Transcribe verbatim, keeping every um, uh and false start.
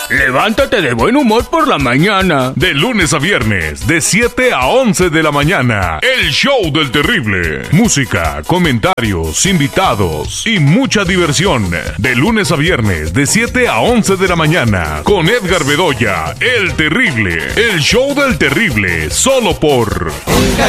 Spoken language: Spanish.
Levántate de buen humor por la mañana. De lunes a viernes, de siete a once de la mañana. El show del terrible. Música, comentarios, invitados y mucha diversión. De lunes a viernes, de siete a once de la mañana. Con Edgar Bedoya, el terrible. El show del terrible, solo por